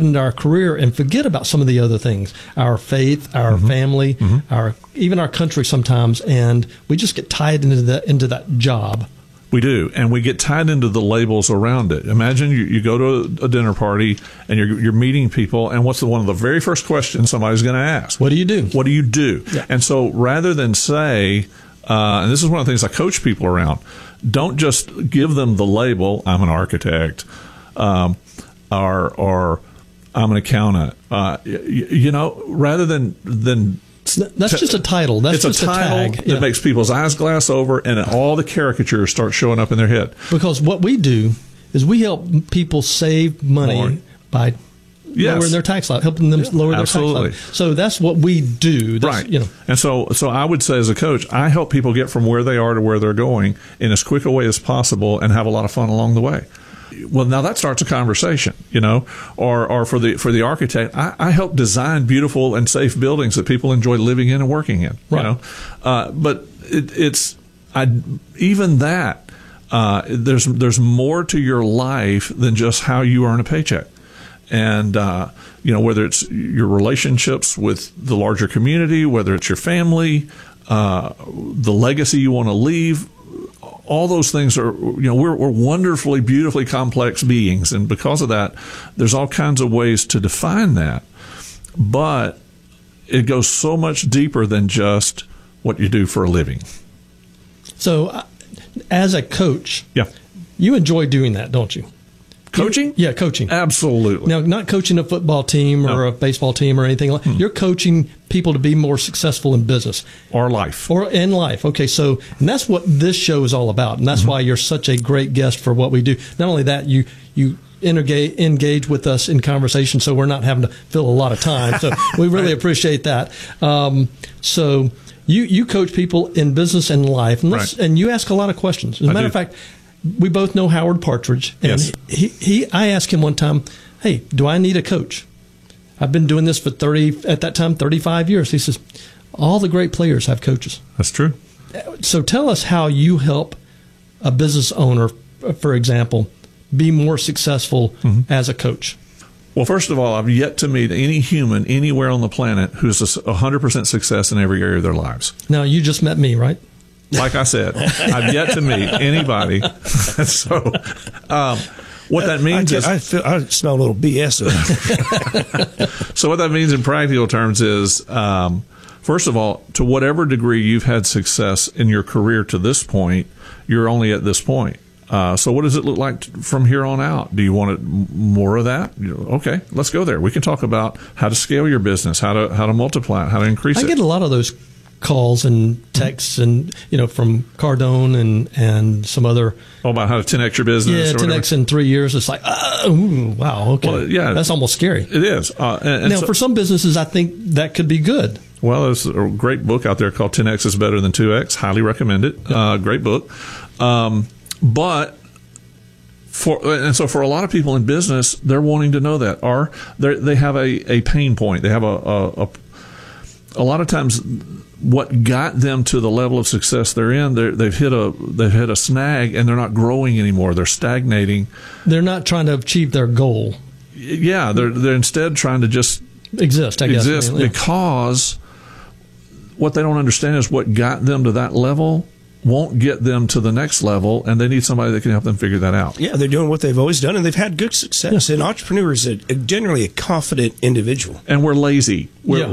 into our career and forget about some of the other things, our faith, our family, even our country sometimes, and we just get tied into that job. We do, and we get tied into the labels around it. Imagine you go to a dinner party and you're meeting people, and what's one of the very first questions somebody's going to ask? What do you do? What do you do? Yeah. And so rather than say, and this is one of the things I coach people around, don't just give them the label, I'm an architect, or I'm an accountant. Rather than that's just a title. That's it's just a title tag that makes people's eyes glass over, and all the caricatures start showing up in their head. Because what we do is we help people save money by lowering their tax liability, helping them lower their tax liability. So that's what we do. That's, right. And so I would say as a coach, I help people get from where they are to where they're going in as quick a way as possible and have a lot of fun along the way. Well, now that starts a conversation, or for the architect, I help design beautiful and safe buildings that people enjoy living in and working in, right. But even that, there's more to your life than just how you earn a paycheck. And, whether it's your relationships with the larger community, whether it's your family, the legacy you want to leave, all those things are, we're wonderfully, beautifully complex beings. And because of that, there's all kinds of ways to define that. But it goes so much deeper than just what you do for a living. So as a coach, yeah, you enjoy doing that, don't you? Coaching? Yeah, coaching. Absolutely. Now, not coaching a football team or a baseball team or anything like that. You're coaching people to be more successful in business. Or life. Or in life. Okay, and that's what this show is all about. And that's why you're such a great guest for what we do. Not only that, you engage with us in conversation, so we're not having to fill a lot of time. So we really appreciate that. So you coach people in business and life, and you ask a lot of questions. As a matter of fact, we both know Howard Partridge, and yes. I asked him one time, hey, do I need a coach? I've been doing this for 35 years. He says, all the great players have coaches. That's true. So tell us how you help a business owner, for example, be more successful as a coach. Well, first of all, I've yet to meet any human anywhere on the planet who's 100% success in every area of their lives. Now, you just met me, right? Like I said, I've yet to meet anybody. So, what that means is... I smell a little BS. So what that means in practical terms is, first of all, to whatever degree you've had success in your career to this point, you're only at this point. So what does it look like from here on out? Do you want more of that? Okay, let's go there. We can talk about how to scale your business, how to multiply it, how to increase it. I get a lot of those calls and texts and from Cardone and some other about how to 10x your business. Yeah, 10x in 3 years. It's like, wow, okay, well, yeah, that's almost scary. It is. And now, for some businesses, I think that could be good. Well, there's a great book out there called 10x is Better Than 2x. Highly recommend it. Great book. But for a lot of people in business, they're wanting to know that, or they have a pain point. They have a lot of times what got them to the level of success they're in, they've hit a snag and they're not growing anymore. They're stagnating. They're not trying to achieve their goal. Yeah, they're instead trying to just exist. I guess because what they don't understand is what got them to that level won't get them to the next level, and they need somebody that can help them figure that out. Yeah, they're doing what they've always done, and they've had good success. An entrepreneur is generally a confident individual. And we're lazy.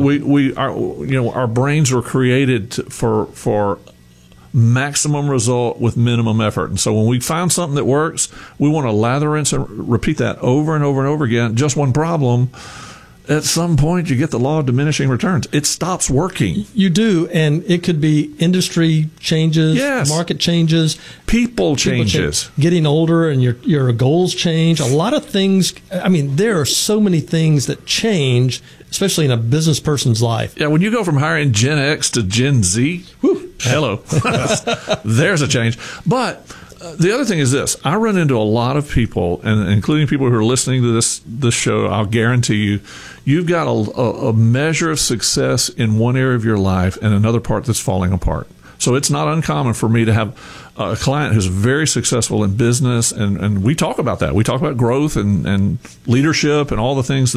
Our brains were created for maximum result with minimum effort. And so when we find something that works, we want to lather, rinse, and repeat that over and over and over again. Just one problem. At some point, you get the law of diminishing returns. It stops working. You do, and it could be industry changes, market changes, people changes, getting older, and your goals change. A lot of things. I mean, there are so many things that change, especially in a business person's life. Yeah, when you go from hiring Gen X to Gen Z, hello, there's a change. But the other thing is this. I run into a lot of people, and including people who are listening to this show, I'll guarantee you've got a measure of success in one area of your life and another part that's falling apart. So it's not uncommon for me to have a client who's very successful in business, and we talk about that. We talk about growth and leadership and all the things